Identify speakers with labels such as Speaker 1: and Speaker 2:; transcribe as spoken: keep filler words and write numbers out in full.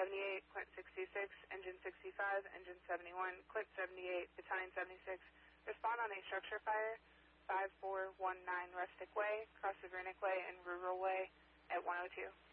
Speaker 1: seventy-eight, Clint sixty-six, Engine sixty-five, Engine seventy-one, Clint seventy-eight, Battalion seventy-six. Respond on a structure fire, five four one nine Rustic Way, Cross the Vernick Way, and Rural Way at one oh two.